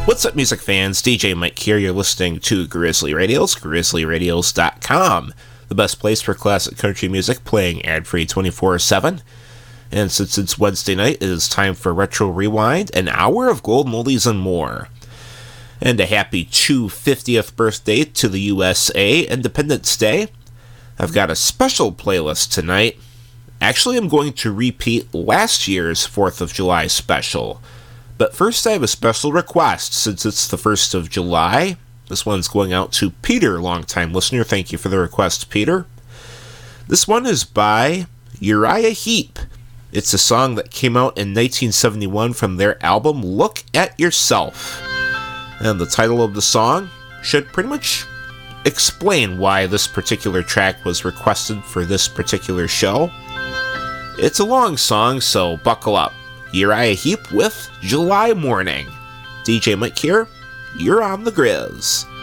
What's up, music fans? DJ Mike here. You're listening to Grizzly Radios, grizzlyradios.com, the best place for classic country music playing ad-free 24/7. And since it's Wednesday night, it is time for Retro Rewind, an hour of golden oldies and more. And a happy 250th birthday to the USA, Independence Day. I've got a special playlist tonight. Actually, I'm going to repeat last year's 4th of July special. But first, I have a special request, since it's the 1st of July. This one's going out to Peter, longtime listener. Thank you for the request, Peter. This one is by Uriah Heep. It's a song that came out in 1971 from their album, Look at Yourself. And the title of the song should pretty much explain why this particular track was requested for this particular show. It's a long song, so buckle up. Uriah Heep with July Morning. DJ Mike here, you're on the Grizz.